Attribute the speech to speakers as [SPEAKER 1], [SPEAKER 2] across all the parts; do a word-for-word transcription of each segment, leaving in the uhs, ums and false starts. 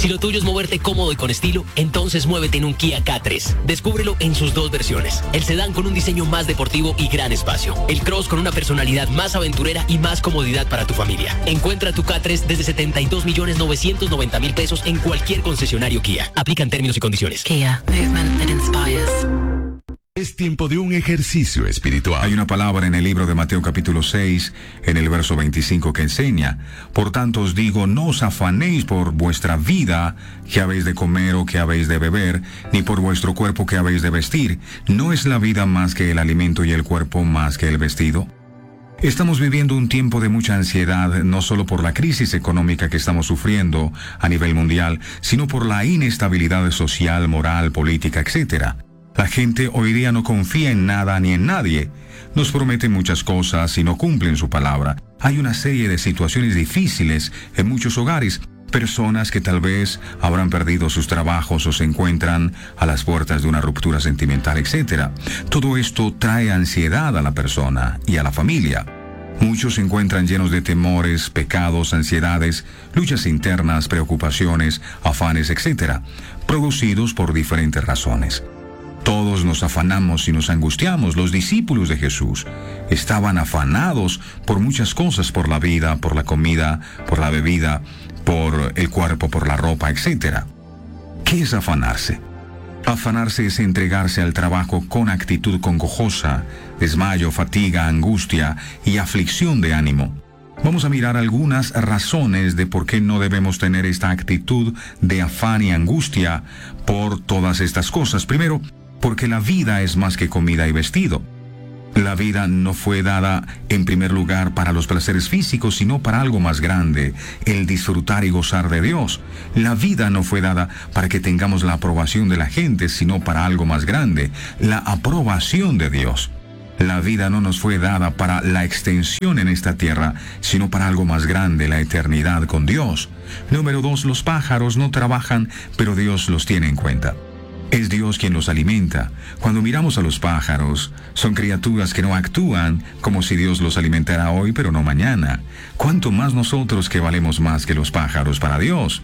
[SPEAKER 1] Si lo tuyo es moverte cómodo y con estilo, entonces muévete en un Kia K tres. Descúbrelo en sus dos versiones. El sedán con un diseño más deportivo y gran espacio. El Cross con una personalidad más aventurera y más comodidad para tu familia. Encuentra tu K tres desde setenta y dos millones novecientos noventa mil pesos en cualquier concesionario Kia. Aplican términos y condiciones.
[SPEAKER 2] Kia, movement that inspires.
[SPEAKER 3] Es tiempo de un ejercicio espiritual.
[SPEAKER 4] Hay una palabra en el libro de Mateo capítulo seis, en el verso veinticinco, que enseña: por tanto os digo, no os afanéis por vuestra vida, que habéis de comer o que habéis de beber, ni por vuestro cuerpo que habéis de vestir. ¿No es la vida más que el alimento y el cuerpo más que el vestido? Estamos viviendo un tiempo de mucha ansiedad, no solo por la crisis económica que estamos sufriendo a nivel mundial, sino por la inestabilidad social, moral, política, etcétera. La gente hoy día no confía en nada ni en nadie. Nos prometen muchas cosas y no cumplen su palabra. Hay una serie de situaciones difíciles en muchos hogares. Personas que tal vez habrán perdido sus trabajos o se encuentran a las puertas de una ruptura sentimental, etcétera. Todo esto trae ansiedad a la persona y a la familia. Muchos se encuentran llenos de temores, pecados, ansiedades, luchas internas, preocupaciones, afanes, etcétera, producidos por diferentes razones. Todos nos afanamos y nos angustiamos. Los discípulos de Jesús estaban afanados por muchas cosas, por la vida, por la comida, por la bebida, por el cuerpo, por la ropa, etcétera. ¿Qué es afanarse? Afanarse es entregarse al trabajo con actitud congojosa, desmayo, fatiga, angustia y aflicción de ánimo. Vamos a mirar algunas razones de por qué no debemos tener esta actitud de afán y angustia por todas estas cosas. Primero, porque la vida es más que comida y vestido. La vida no fue dada en primer lugar para los placeres físicos, sino para algo más grande, el disfrutar y gozar de Dios. La vida no fue dada para que tengamos la aprobación de la gente, sino para algo más grande, la aprobación de Dios. La vida no nos fue dada para la extensión en esta tierra, sino para algo más grande, la eternidad con Dios. Número dos, los pájaros no trabajan, pero Dios los tiene en cuenta. Es Dios quien los alimenta. Cuando miramos a los pájaros, son criaturas que no actúan como si Dios los alimentara hoy, pero no mañana. ¿Cuánto más nosotros, que valemos más que los pájaros para Dios?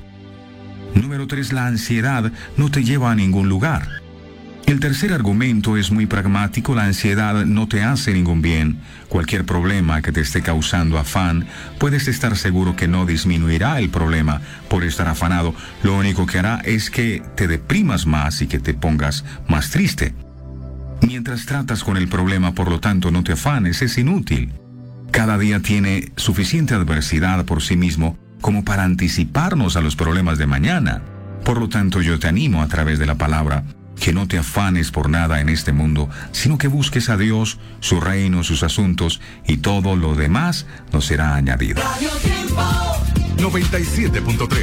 [SPEAKER 4] Número tres, la ansiedad no te lleva a ningún lugar. El tercer argumento es muy pragmático. La ansiedad no te hace ningún bien. Cualquier problema que te esté causando afán, puedes estar seguro que no disminuirá el problema por estar afanado. Lo único que hará es que te deprimas más y que te pongas más triste. Mientras tratas con el problema, por lo tanto, no te afanes, es inútil. Cada día tiene suficiente adversidad por sí mismo como para anticiparnos a los problemas de mañana. Por lo tanto, yo te animo a través de la palabra que no te afanes por nada en este mundo, sino que busques a Dios, su reino, sus asuntos, y todo lo demás nos será añadido.
[SPEAKER 3] noventa y siete punto tres